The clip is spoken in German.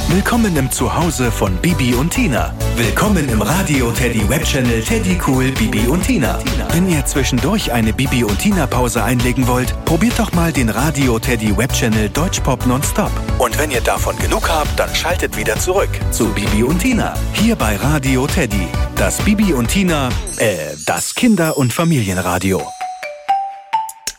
Willkommen im Zuhause von Bibi und Tina. Willkommen im Radio Teddy Webchannel Teddy Cool Bibi und Tina. Wenn ihr zwischendurch eine Bibi und Tina Pause einlegen wollt, probiert doch mal den Radio Teddy Webchannel Deutschpop Nonstop. Und wenn ihr davon genug habt, dann schaltet wieder zurück zu Bibi und Tina. Hier bei Radio Teddy. Das Bibi und Tina, das Kinder- und Familienradio.